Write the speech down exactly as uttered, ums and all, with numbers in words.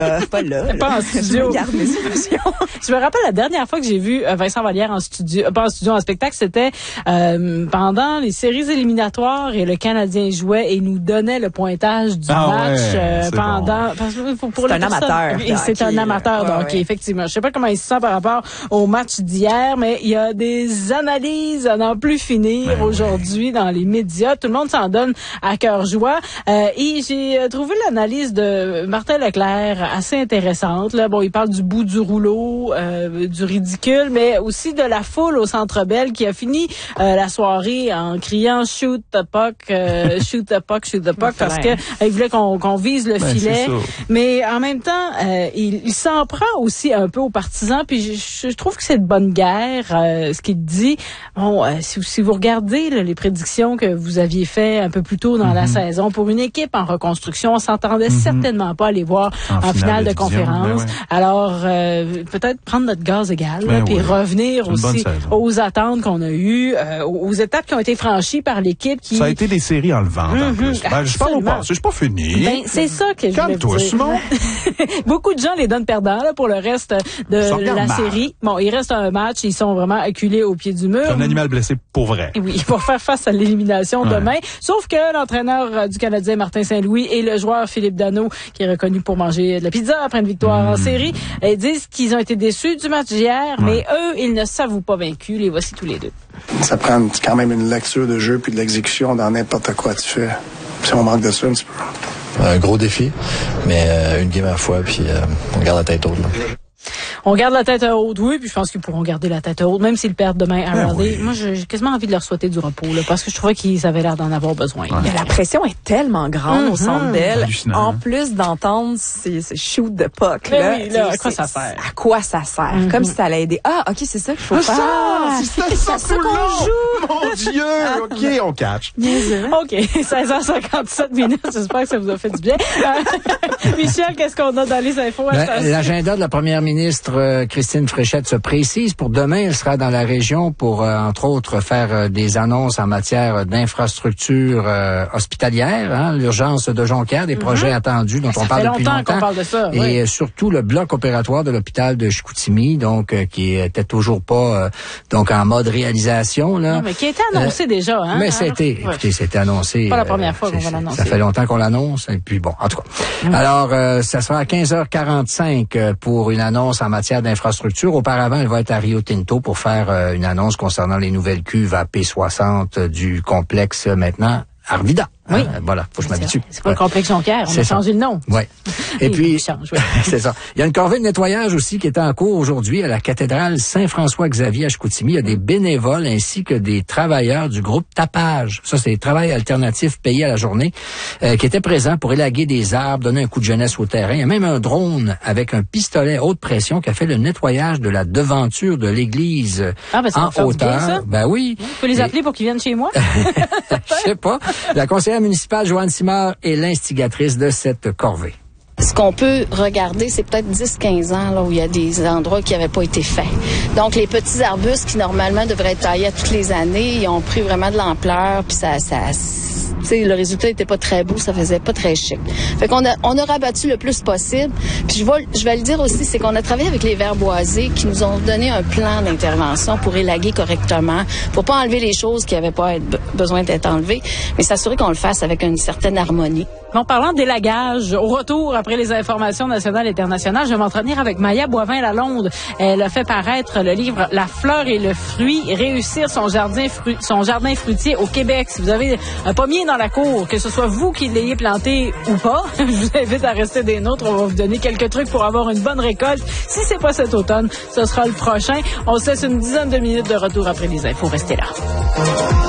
Euh, pas là. Pas en studio. Je garde mes émotions. Je me rappelle la dernière fois que j'ai vu Vincent Vallière en studio, euh, pas en studio, en spectacle, c'était euh, pendant les séries éliminatoires et le Canadien jouait et nous donnait le pointage du ah match ouais, euh, pendant. Bon. Parce que pour, pour c'est un personnes, amateur. Oui, c'est un amateur de hockey, effectivement. Je sais pas comment il se sent par rapport au match d'hier, mais il y a des analyses à n'en plus finir ben aujourd'hui oui. dans les médias. Tout le monde s'en donne à cœur joie. Euh, et j'ai trouvé l'analyse de Martin Leclerc assez intéressante. Là, bon, il parle du bout du rouleau, euh, du ridicule, mais aussi de la foule au Centre Bell qui a fini euh, la soirée en criant shoot the puck, euh, shoot the puck, shoot the puck, parce que euh, il voulait qu'on, qu'on vise le ben, filet. Mais en même temps, euh, il, il s'en prend aussi un peu aux partisans. Puis je, je trouve que c'est de bonne guerre euh, ce qu'il dit. Bon, euh, si, si vous regardez là, les prédictions que vous aviez fait un peu plus tôt dans mm-hmm. la saison pour une équipe en reconstruction, on s'entendait mm-hmm. certainement pas aller voir en, en finale, finale de, de conférence. Ben ouais. Alors euh, peut-être prendre notre gaz égal, ben puis oui. revenir aussi aux attentes qu'on a eues, euh, aux étapes qui ont été franchies par l'équipe. Qui ça a été des séries enlevantes mm-hmm. en plus. Ben, je parle au passé, je suis pas fini. Ben, c'est ça que je voulais Calme-toi, dire. Simon. Beaucoup de gens les donnent perdants là, pour le reste de la mal. série. Bon, il reste un match, ils sont vraiment acculés au pied du mur. C'est un animal blessé pour vrai. Oui, pour faire face à l'élimination ouais. demain. Sauf que l'entraîneur du Canadien, Martin Saint-Louis, et le joueur Philippe Danault, qui est reconnu pour manger de la pizza après une victoire mmh. en série, ils disent qu'ils ont été déçus du match d'hier, ouais. mais eux, ils ne s'avouent pas vaincus. Les voici tous les deux. Ça prend quand même une lecture de jeu puis de l'exécution dans n'importe quoi tu fais. Si on manque de ça un petit peu. Un gros défi, mais euh, une game à la fois, puis euh, on garde la tête haute. Là. On garde la tête haute, oui, puis je pense qu'ils pourront garder la tête haute, même s'ils perdent demain à Raleigh. Oui. Moi, j'ai quasiment envie de leur souhaiter du repos, là, parce que je trouvais qu'ils avaient l'air d'en avoir besoin. Ouais. La pression est tellement grande mm-hmm. au Centre Bell. En plus d'entendre ces, ces shoot de puck, là, oui, là, à quoi ça sert? À quoi ça sert? Mm-hmm. Comme si ça allait aider. Ah, OK, c'est ça qu'il faut ah, faire. Ça, c'est ça, c'est ça qu'on joue. Mon Dieu! OK, on catch. OK, seize heures cinquante-sept minutes. J'espère que ça vous a fait du bien. Michel, qu'est-ce qu'on a dans les infos? Ben, l'agenda de la première ministre euh, Christine Fréchette se précise. Pour demain, elle sera dans la région pour, euh, entre autres, faire euh, des annonces en matière d'infrastructures euh, hospitalières, hein, l'urgence de Jonquière, des mm-hmm. projets attendus dont ça on parle depuis longtemps. Qu'on parle de ça, et oui. euh, surtout le bloc opératoire de l'hôpital de Chicoutimi, donc euh, qui était toujours pas euh, donc en mode réalisation là. Non, mais qui a été annoncé euh, déjà, hein. Mais c'était, ouais. écoutez, c'était annoncé. Pas la première euh, fois qu'on va l'annoncer. Ça fait longtemps qu'on l'annonce, et puis bon, en tout cas. Mm-hmm. Alors, euh, ça sera à quinze heures quarante-cinq pour une annonce en matière d'infrastructure. Auparavant, elle va être à Rio Tinto pour faire euh, une annonce concernant les nouvelles cuves à P soixante du complexe euh, maintenant Arvida. Oui. Euh, voilà, faut que je m'habitue. C'est pas le complexe Jonquière, on a changé le nom. Oui. Et puis, change, oui. c'est ça. Il y a une corvée de nettoyage aussi qui est en cours aujourd'hui à la cathédrale Saint-François-Xavier à Chicoutimi. Il y a des bénévoles ainsi que des travailleurs du groupe Tapage. Ça, c'est des travails alternatifs payés à la journée euh, qui étaient présents pour élaguer des arbres, donner un coup de jeunesse au terrain. Il y a même un drone avec un pistolet haute pression qui a fait le nettoyage de la devanture de l'église ah, ben, ça en hauteur. Bien, ça. Ben oui. Tu peux les Et... appeler pour qu'ils viennent chez moi? Je sais pas. La conseillère municipale Joanne Simard est l'instigatrice de cette corvée. Ce qu'on peut regarder, c'est peut-être dix à quinze ans là, où il y a des endroits qui n'avaient pas été faits. Donc, les petits arbustes qui, normalement, devraient être taillés toutes les années, ils ont pris vraiment de l'ampleur, puis ça... ça tu sais, le résultat était pas très beau, ça faisait pas très chic. Fait qu'on a, on a rabattu le plus possible. Puis je vais, je vais le dire aussi, c'est qu'on a travaillé avec les verts boisés qui nous ont donné un plan d'intervention pour élaguer correctement, pour pas enlever les choses qui avaient pas être, besoin d'être enlevées, mais s'assurer qu'on le fasse avec une certaine harmonie. Bon, parlant d'élagage, au retour, après les informations nationales et internationales, je vais m'entretenir avec Maya Boivin-Lalonde. Elle a fait paraître le livre « La fleur et le fruit, réussir son jardin, fru- son jardin fruitier au Québec ». Si vous avez un pommier dans la cour, que ce soit vous qui l'ayez planté ou pas, je vous invite à rester des nôtres. On va vous donner quelques trucs pour avoir une bonne récolte. Si c'est pas cet automne, ce sera le prochain. On se laisse une dizaine de minutes de retour après les infos. Restez là.